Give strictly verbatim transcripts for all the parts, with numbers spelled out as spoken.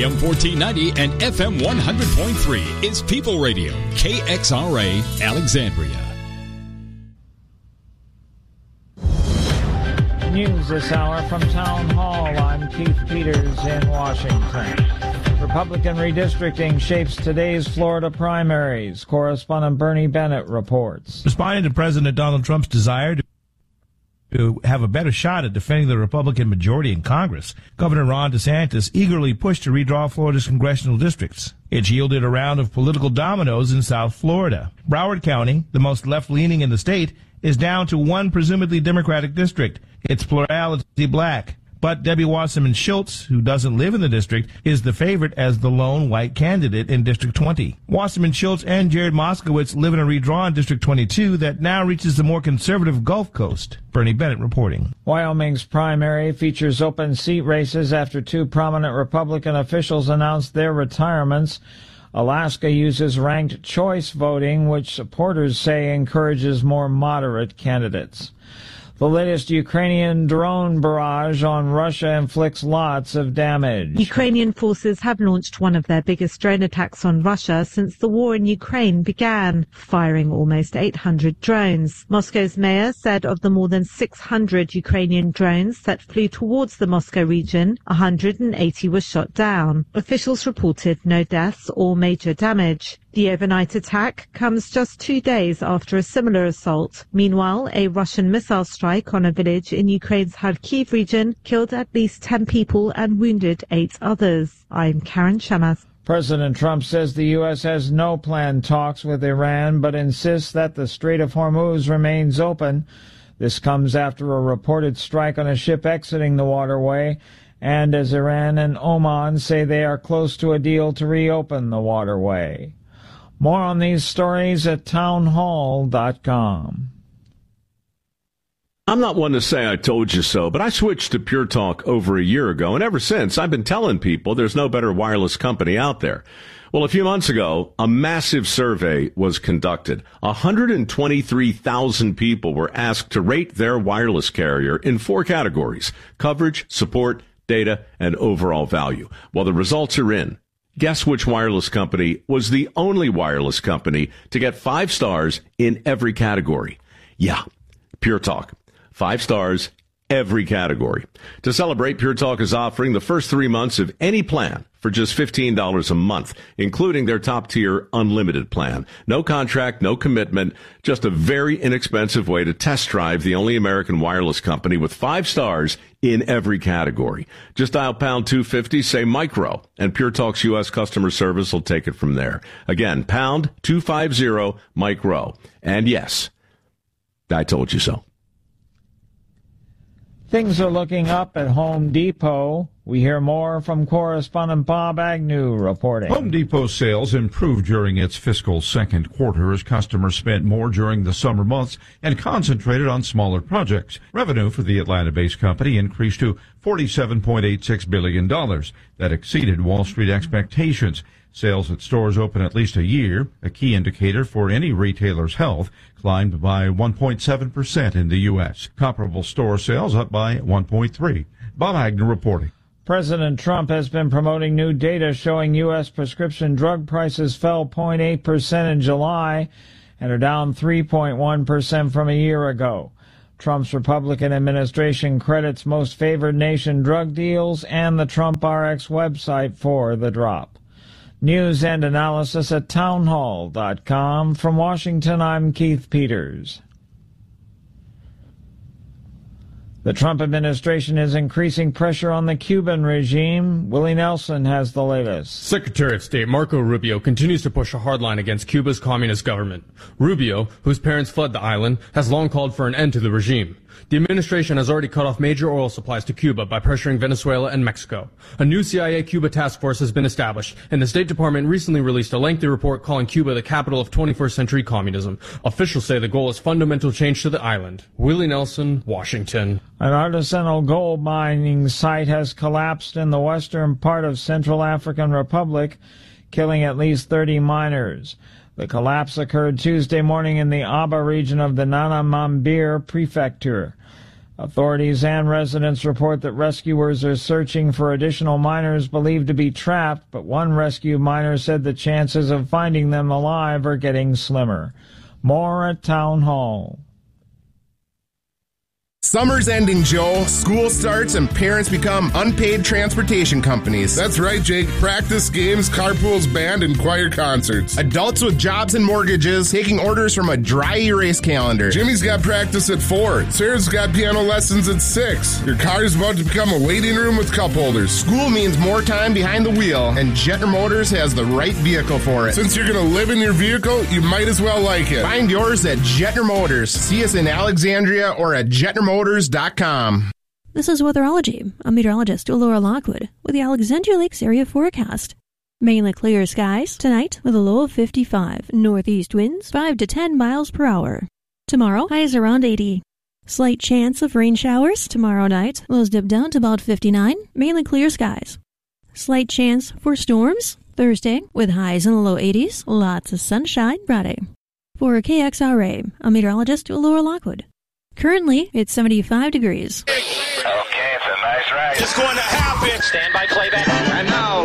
A M fourteen ninety and F M one hundred point three is People Radio, K X R A, Alexandria. News this hour from Town Hall. I'm Keith Peters in Washington. Republican redistricting shapes today's Florida primaries. Correspondent Bernie Bennett reports. Responding to President Donald Trump's desire to to have a better shot at defending the Republican majority in Congress, Governor Ron DeSantis eagerly pushed to redraw Florida's congressional districts. It's yielded a round of political dominoes in South Florida. Broward County, the most left-leaning in the state, is down to one presumably Democratic district. It's plurality black. But Debbie Wasserman Schultz, who doesn't live in the district, is the favorite as the lone white candidate in District twenty. Wasserman Schultz and Jared Moskowitz live in a redrawn District twenty-two that now reaches the more conservative Gulf Coast. Bernie Bennett reporting. Wyoming's primary features open seat races after two prominent Republican officials announced their retirements. Alaska uses ranked choice voting, which supporters say encourages more moderate candidates. The latest Ukrainian drone barrage on Russia inflicts lots of damage. Ukrainian forces have launched one of their biggest drone attacks on Russia since the war in Ukraine began, firing almost eight hundred drones. Moscow's mayor said of the more than six hundred Ukrainian drones that flew towards the Moscow region, one hundred eighty were shot down. Officials reported no deaths or major damage. The overnight attack comes just two days after a similar assault. Meanwhile, a Russian missile strike on a village in Ukraine's Kharkiv region killed at least ten people and wounded eight others. I'm Karen Shamas. President Trump says the U S has no planned talks with Iran, but insists that the Strait of Hormuz remains open. This comes after a reported strike on a ship exiting the waterway, and as Iran and Oman say they are close to a deal to reopen the waterway. More on these stories at townhall dot com. I'm not one to say I told you so, but I switched to Pure Talk over a year ago, and ever since I've been telling people there's no better wireless company out there. Well, a few months ago, a massive survey was conducted. one hundred twenty-three thousand people were asked to rate their wireless carrier in four categories: coverage, support, data, and overall value. Well, the results are in. Guess which wireless company was the only wireless company to get five stars in every category? Yeah, Pure Talk. Five stars, every category. To celebrate, Pure Talk is offering the first three months of any plan for just fifteen dollars a month, including their top-tier unlimited plan. No contract, no commitment, just a very inexpensive way to test drive the only American wireless company with five stars in every category. Just dial pound two fifty, say micro, and Pure Talk's U S customer service will take it from there. Again, pound two fifty, micro. And yes, I told you so. Things are looking up at Home Depot. We hear more from correspondent Bob Agnew reporting. Home Depot sales improved during its fiscal second quarter as customers spent more during the summer months and concentrated on smaller projects. Revenue for the Atlanta-based company increased to forty-seven point eight six billion dollars. That exceeded Wall Street expectations. Sales at stores open at least a year, a key indicator for any retailer's health, climbed by one point seven percent in the U S. Comparable store sales up by one point three. Bob Agnew reporting. President Trump has been promoting new data showing U S prescription drug prices fell zero point eight percent in July and are down three point one percent from a year ago. Trump's Republican administration credits Most Favored Nation drug deals and the Trump R X website for the drop. News and analysis at townhall dot com. From Washington, I'm Keith Peters. The Trump administration is increasing pressure on the Cuban regime. Willie Nelson has the latest. Secretary of State Marco Rubio continues to push a hard line against Cuba's communist government. Rubio, whose parents fled the island, has long called for an end to the regime. The administration has already cut off major oil supplies to Cuba by pressuring Venezuela and Mexico. A new C I A Cuba task force has been established, and the State Department recently released a lengthy report calling Cuba the capital of twenty-first century communism. Officials say the goal is fundamental change to the island. Willie Nelson, Washington. An artisanal gold mining site has collapsed in the western part of Central African Republic, killing at least thirty miners. The collapse occurred Tuesday morning in the Aba region of the Nana Mambir prefecture. Authorities and residents report that rescuers are searching for additional miners believed to be trapped, but one rescue miner said the chances of finding them alive are getting slimmer. More at Town Hall. Summer's ending, Joe. School starts and parents become unpaid transportation companies. That's right, Jake. Practice, games, carpools, band, and choir concerts. Adults with jobs and mortgages taking orders from a dry erase calendar. Jimmy's got practice at four. Sarah's got piano lessons at six. Your car's about to become a waiting room with cup holders. School means more time behind the wheel, and Jetner Motors has the right vehicle for it. Since you're going to live in your vehicle, you might as well like it. Find yours at Jetner Motors. See us in Alexandria or at jetner motors dot com. This is Weatherology. I'm meteorologist Laura Lockwood with the Alexandria Lakes area forecast. Mainly clear skies tonight with a low of fifty-five. Northeast winds five to ten miles per hour. Tomorrow, highs around eighty. Slight chance of rain showers tomorrow night. Lows dip down to about fifty-nine. Mainly clear skies. Slight chance for storms Thursday with highs in the low eighties. Lots of sunshine Friday. For K X R A, I'm meteorologist Laura Lockwood. Currently, it's seventy-five degrees. Okay, it's a nice ride. It's going to happen. Stand by playback. And now,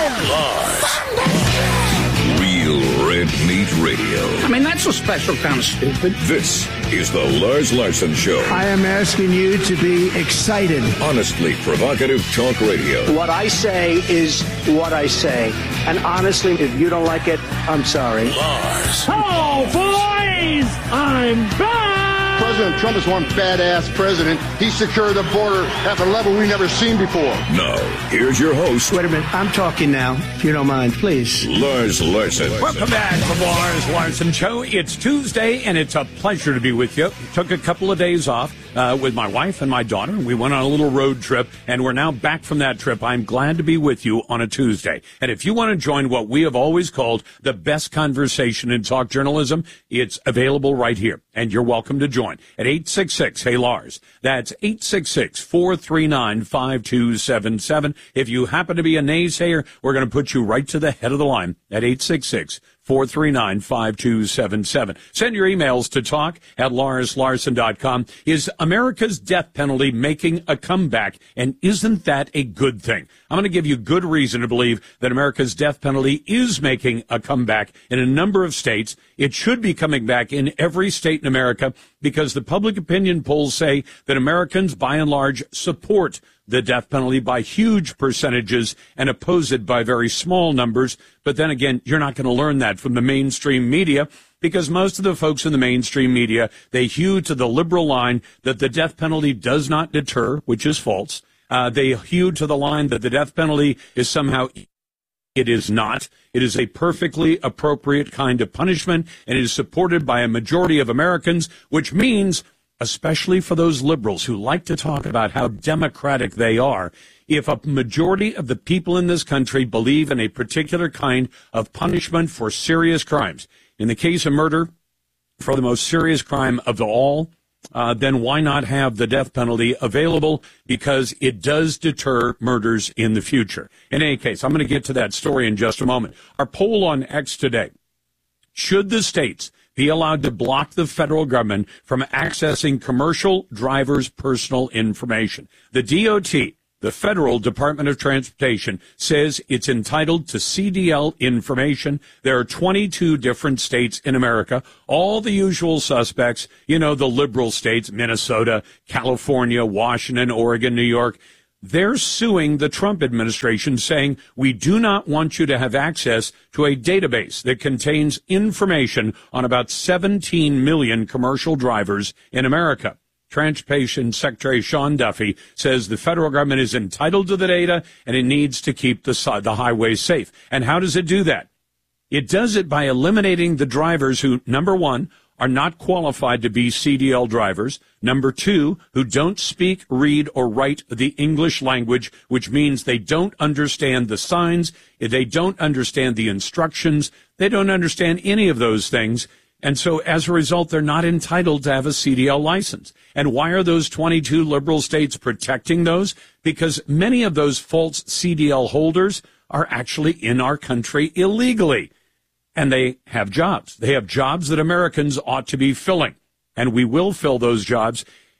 Lars. Real Red Meat Radio. I mean, that's a special kind of stupid. This is the Lars Larson Show. I am asking you to be excited. Honestly provocative talk radio. What I say is what I say. And honestly, if you don't like it, I'm sorry. Lars. Oh, boys! I'm back! President Trump is one badass president. He secured the border at a level we've never seen before. Now, here's your host. Wait a minute. I'm talking now, if you don't mind, please. Lars Larson. Welcome back to the Lars Larson Show. It's Tuesday, and it's a pleasure to be with you. Took a couple of days off uh, with my wife and my daughter. We went on a little road trip, and we're now back from that trip. I'm glad to be with you on a Tuesday. And if you want to join what we have always called the best conversation in talk journalism, it's available right here. And you're welcome to join at eight six six, hey Lars. That's eight six six, four three nine, five two seven seven. If you happen to be a naysayer, we're going to put you right to the head of the line at eight six six, four three nine, five two seven seven. Send your emails to talk at lars larson dot com. Is America's death penalty making a comeback? And isn't that a good thing? I'm going to give you good reason to believe that America's death penalty is making a comeback in a number of states. It should be coming back in every state in America because the public opinion polls say that Americans, by and large, support the death penalty by huge percentages and oppose it by very small numbers. But then again, you're not going to learn that from the mainstream media because most of the folks in the mainstream media, they hew to the liberal line that the death penalty does not deter, which is false. Uh, they hew to the line that the death penalty is somehow... It is not. It is a perfectly appropriate kind of punishment, and it is supported by a majority of Americans, which means, especially for those liberals who like to talk about how democratic they are, if a majority of the people in this country believe in a particular kind of punishment for serious crimes, in the case of murder, for the most serious crime of all, Uh, then why not have the death penalty available? Because it does deter murders in the future. In any case, I'm going to get to that story in just a moment. Our poll on X today: should the states be allowed to block the federal government from accessing commercial drivers' personal information? The D O T, the Federal Department of Transportation, says it's entitled to C D L information. There are twenty-two different states in America, all the usual suspects, you know, the liberal states, Minnesota, California, Washington, Oregon, New York. They're suing the Trump administration, saying, we do not want you to have access to a database that contains information on about seventeen million commercial drivers in America. Transportation Secretary Sean Duffy says the federal government is entitled to the data and it needs to keep the, the highways safe. And how does it do that? It does it by eliminating the drivers who, number one, are not qualified to be C D L drivers. Number two, who don't speak, read, or write the English language, which means they don't understand the signs, they don't understand the instructions, they don't understand any of those things. And so, as a result, they're not entitled to have a C D L license. And why are those twenty-two liberal states protecting those? Because many of those false C D L holders are actually in our country illegally. And they have jobs. They have jobs that Americans ought to be filling. And we will fill those jobs.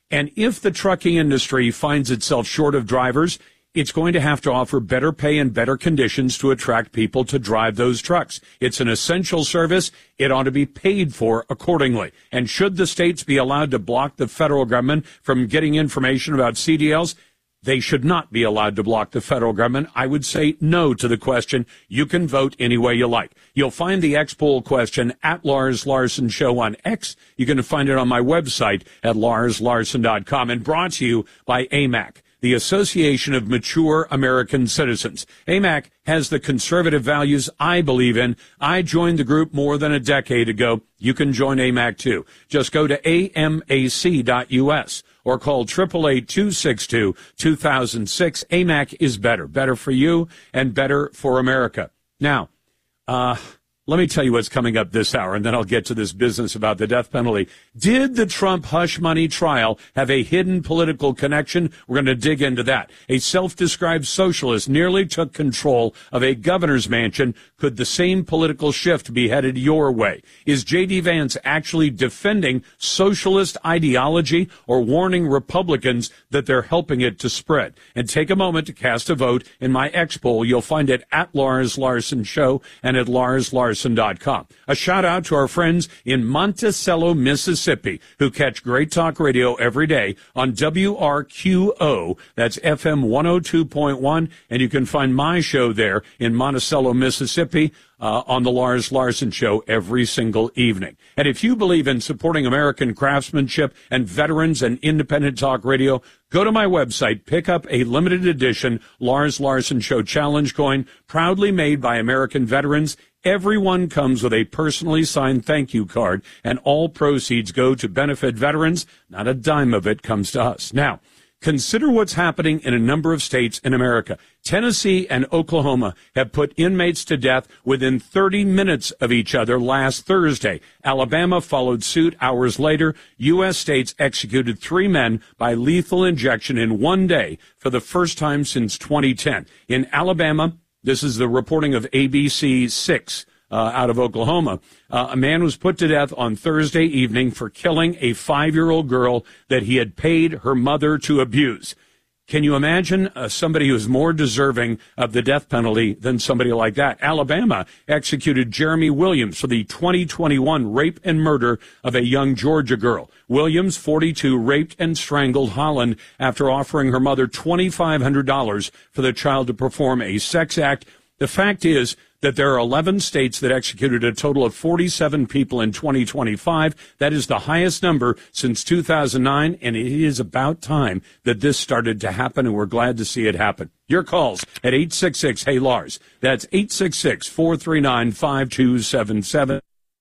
And if the trucking industry finds itself short of drivers, it's going to have to offer better pay and better conditions to attract people to drive those trucks. It's an essential service. It ought to be paid for accordingly. And should the states be allowed to block the federal government from getting information about C D Ls, they should not be allowed to block the federal government. I would say no to the question. You can vote any way you like. You'll find the X poll question at Lars Larson Show on X. You can find it on my website at lars larson dot com, and brought to you by A M A C, the Association of Mature American Citizens. A M A C has the conservative values I believe in. I joined the group more than a decade ago. You can join A M A C too. Just go to A M A C dot U S or call eight eight eight, two six two, two thousand six. A M A C is better. Better for you and better for America. Now, uh, let me tell you what's coming up this hour, and then I'll get to this business about the death penalty. Did the Trump hush money trial have a hidden political connection? We're going to dig into that. A self-described socialist nearly took control of a governor's mansion. Could the same political shift be headed your way? Is J D. Vance actually defending socialist ideology or warning Republicans that they're helping it to spread? And take a moment to cast a vote in my X poll. You'll find it at Lars Larson Show and at lars larson dot com. A shout out to our friends in Monticello, Mississippi, who catch Great Talk Radio every day on W R Q O. That's F M one oh two point one. And you can find my show there in Monticello, Mississippi, uh, on the Lars Larson Show every single evening. And if you believe in supporting American craftsmanship and veterans and independent talk radio, go to my website, pick up a limited edition Lars Larson Show Challenge coin, proudly made by American veterans. Everyone comes with a personally signed thank you card, and all proceeds go to benefit veterans. Not a dime of it comes to us. Now, consider what's happening in a number of states in America. Tennessee and Oklahoma have put inmates to death within thirty minutes of each other last Thursday. Alabama followed suit hours later. U S states executed three men by lethal injection in one day for the first time since twenty ten. In Alabama, this is the reporting of A B C six uh, out of Oklahoma. Uh, a man was put to death on Thursday evening for killing a five-year-old girl that he had paid her mother to abuse. Can you imagine uh, somebody who's more deserving of the death penalty than somebody like that? Alabama executed Jeremy Williams for the twenty twenty-one rape and murder of a young Georgia girl. Williams, forty-two, raped and strangled Holland after offering her mother twenty-five hundred dollars for the child to perform a sex act. The fact is that there are eleven states that executed a total of forty-seven people in twenty twenty-five. That is the highest number since two thousand nine, and it is about time that this started to happen, and we're glad to see it happen. Your calls at eight six six, hey Lars. That's eight six six, four three nine, five two seven seven.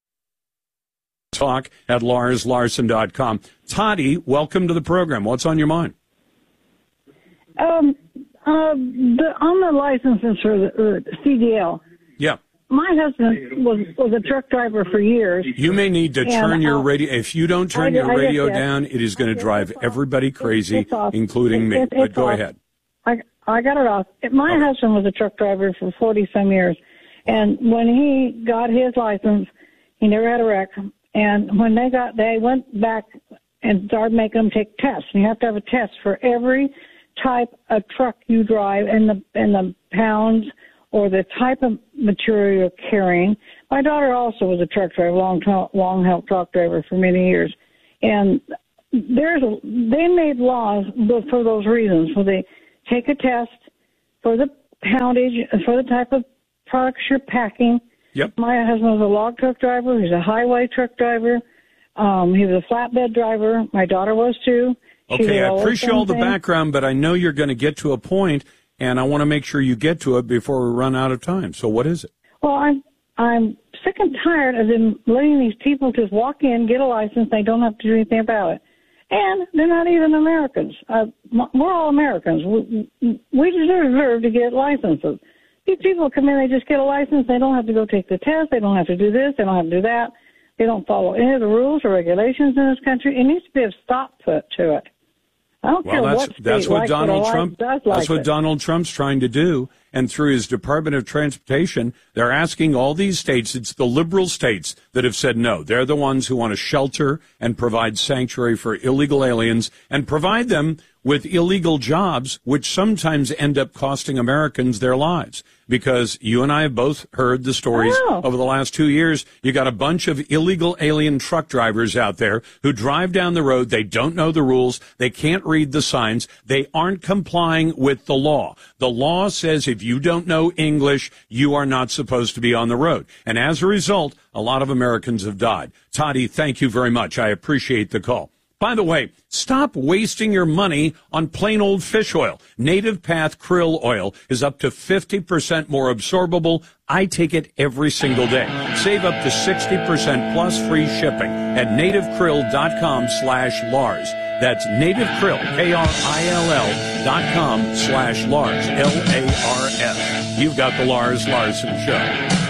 Talk at lars larson dot com. Toddy, welcome to the program. What's on your mind? Um, uh, the, on the licenses for the uh, C D L. Yeah. My husband was was a truck driver for years. You may need to and, turn your uh, radio. If you don't turn I, your I radio guess, yes. down, it is going to drive everybody crazy, it's off. including me. It, it, but go off. ahead. I I got it off. My okay. husband was a truck driver for forty some years, and when he got his license, he never had a wreck. And when they got, they went back and started making them take tests. And you have to have a test for every type of truck you drive, and the and the pounds or the type of material you're carrying. My daughter also was a truck driver, long long haul truck driver for many years, and there's a, they made laws for those reasons. So they take a test for the poundage, for the type of products you're packing. Yep. My husband was a log truck driver. He's a highway truck driver. Um, he was a flatbed driver. My daughter was too. Okay, I appreciate all the background, but I know you're going to get to a point, and I want to make sure you get to it before we run out of time. So what is it? Well, I'm I'm sick and tired of them letting these people just walk in, get a license, they don't have to do anything about it. And they're not even Americans. Uh, we're all Americans. We, we deserve to get licenses. These people come in, they just get a license. They don't have to go take the test. They don't have to do this. They don't have to do that. They don't follow any of the rules or regulations in this country. It needs to be a stop put to it. I don't well, care that's, what state that's what likes Donald it or Trump. does like that's what it. Donald Trump's trying to do, and through his Department of Transportation, they're asking all these states, it's the liberal states that have said no. They're the ones who want to shelter and provide sanctuary for illegal aliens and provide them with illegal jobs, which sometimes end up costing Americans their lives. Because you and I have both heard the stories oh. over the last two years. You got a bunch of illegal alien truck drivers out there who drive down the road. They don't know the rules. They can't read the signs. They aren't complying with the law. The law says if you don't know English, you are not supposed to be on the road. And as a result, a lot of Americans have died. Toddy, thank you very much. I appreciate the call. By the way, stop wasting your money on plain old fish oil. Native Path Krill Oil is up to fifty percent more absorbable. I take it every single day. Save up to sixty percent plus free shipping at nativekrill.com slash Lars. That's nativekrill, K R I L L dot com slash Lars, L A R S. You've got the Lars Larson Show.